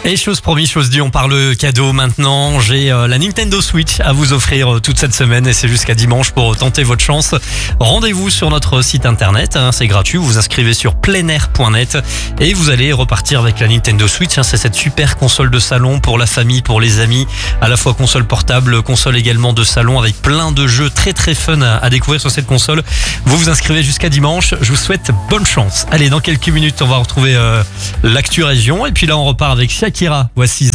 Et chose promise, chose due, on parle cadeau maintenant. J'ai la Nintendo Switch à vous offrir toute cette semaine et c'est jusqu'à dimanche pour tenter votre chance. Rendez-vous sur notre site internet, c'est gratuit, vous vous inscrivez sur pleinair.net et vous allez repartir avec la Nintendo Switch. C'est cette super console de salon pour la famille, pour les amis, à la fois console portable, console également de salon avec plein de jeux très très fun à découvrir sur cette console. Vous vous inscrivez jusqu'à dimanche, je vous souhaite bonne chance. Allez, dans quelques minutes, on va retrouver l'actu région et puis là on repart avec Shakira. Voici